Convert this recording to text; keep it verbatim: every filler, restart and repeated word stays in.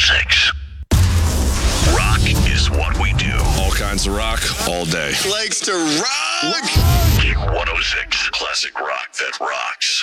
six. Rock is what we do. All kinds of rock, all day. Likes to rock. Q one oh six. Classic rock that rocks.